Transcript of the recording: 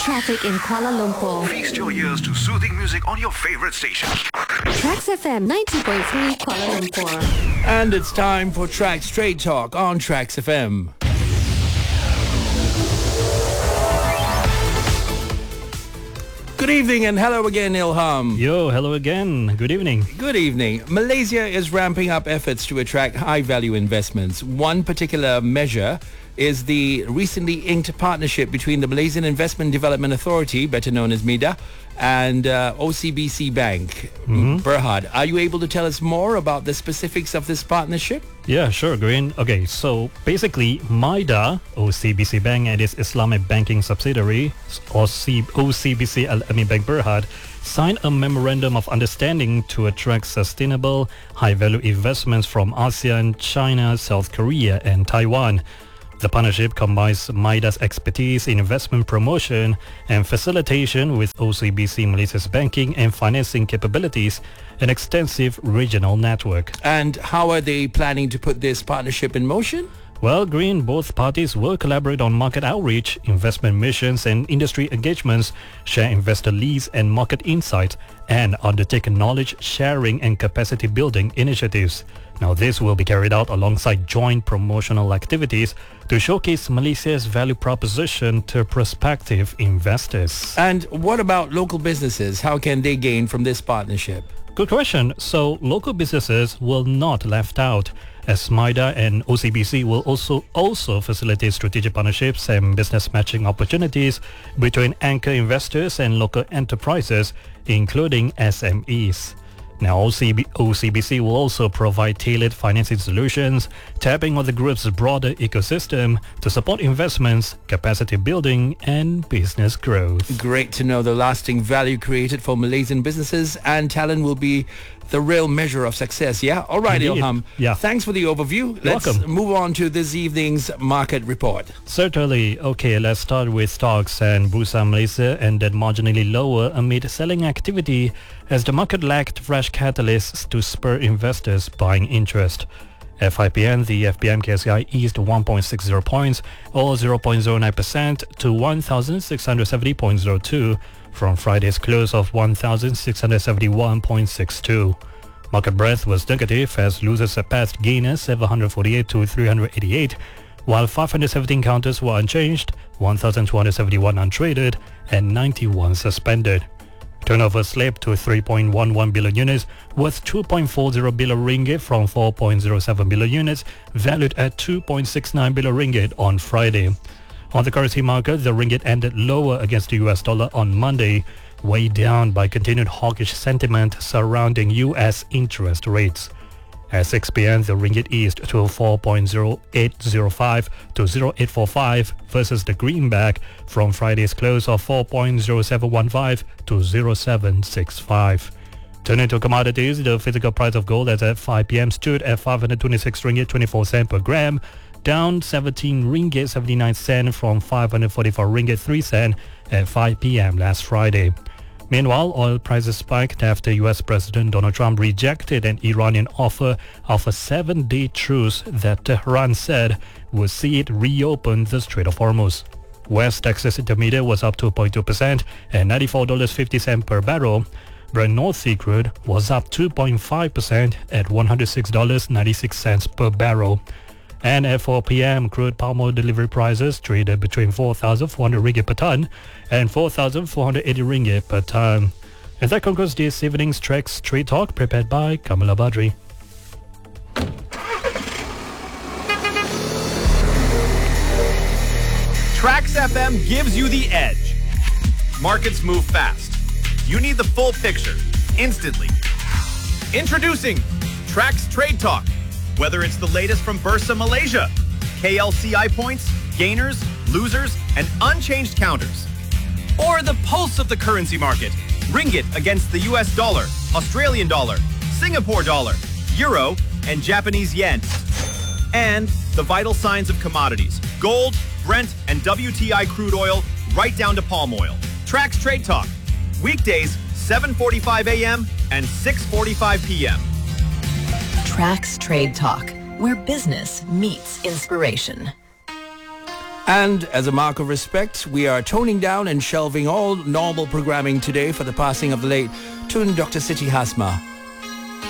traffic in Kuala Lumpur. Feast your ears to soothing music on your favorite station. Trax FM 90.3 Kuala Lumpur. And it's time for Trax Trade Talk on Trax FM. Good evening and hello again, Ilham. Yo, hello again. Good evening. Good evening. Malaysia is ramping up efforts to attract high-value investments. One particular measure is the recently inked partnership between the Malaysian Investment Development Authority, better known as MIDA, and OCBC Bank. Berhad, are you able to tell us more about the specifics of this partnership? Yeah, sure, Green. Okay, so basically, MIDA, OCBC Bank, and its Islamic banking subsidiary, OCBC Al-Amin Bank Berhad, signed a memorandum of understanding to attract sustainable, high-value investments from ASEAN, China, South Korea, and Taiwan. The partnership combines MIDA's expertise in investment promotion and facilitation with OCBC Malaysia's banking and financing capabilities and extensive regional network. And how are they planning to put this partnership in motion? Well, Green, both parties will collaborate on market outreach, investment missions and industry engagements, share investor leads and market insights, and undertake knowledge sharing and capacity building initiatives. Now, this will be carried out alongside joint promotional activities to showcase Malaysia's value proposition to prospective investors. And what about local businesses? How can they gain from this partnership? Good question. So, local businesses will not left out, as MIDA and OCBC will also facilitate strategic partnerships and business matching opportunities between anchor investors and local enterprises, including SMEs. Now, OCBC will also provide tailored financing solutions, tapping on the group's broader ecosystem to support investments, capacity building, and business growth. Great to know the lasting value created for Malaysian businesses and talent will be the real measure of success, yeah? All right, Indeed. Ilham. Yeah. Thanks for the overview. Let's Welcome. move on to this evening's market report. Certainly. Okay, let's start with stocks. And Bursa Malaysia ended marginally lower amid selling activity as the market lacked fresh catalysts to spur investors' buying interest. FIPN, the FBM KSCI eased 1.60 points or 0.09% to 1,670.02 from Friday's close of 1,671.62. Market breadth was negative as losers surpassed gainers 748 to 388, while 517 counters were unchanged, 1,271 untraded, and 91 suspended. Turnover slipped to 3.11 billion units, worth 2.40 billion ringgit from 4.07 billion units, valued at 2.69 billion ringgit on Friday. On the currency market, the ringgit ended lower against the US dollar on Monday, weighed down by continued hawkish sentiment surrounding US interest rates. At 6 p.m., the ringgit eased to 4.0805 to 0.845 versus the greenback from Friday's close of 4.0715 to 0.765. Turning to commodities, the physical price of gold as at 5 p.m. stood at 526 ringgit 24 cent per gram, down 17 ringgit 79 cent from 544 ringgit 3 cent at 5 p.m. last Friday. Meanwhile, oil prices spiked after U.S. President Donald Trump rejected an Iranian offer of a 7-day truce that Tehran said would see it reopen the Strait of Hormuz. West Texas Intermediate was up 2.2% at $94.50 per barrel. Brent North Sea crude was up 2.5% at $106.96 per barrel. And at 4 p.m., crude palm oil delivery prices traded between 4,400 ringgit per ton and 4,480 ringgit per ton. And that concludes this evening's Trax Trade Talk prepared by Kamala Badri. Trax FM gives you the edge. Markets move fast. You need the full picture, instantly. Introducing Trax Trade Talk. Whether it's the latest from Bursa Malaysia, KLCI points, gainers, losers, and unchanged counters. Or the pulse of the currency market. Ringgit against the US dollar, Australian dollar, Singapore dollar, euro, and Japanese yen. And the vital signs of commodities. Gold, Brent, and WTI crude oil, right down to palm oil. Trax Trade Talk. Weekdays, 7:45 a.m. and 6:45 p.m. Trax Trade Talk, where business meets inspiration. And as a mark of respect, we are toning down and shelving all normal programming today for the passing of the late Tun Dr. Siti Hasma.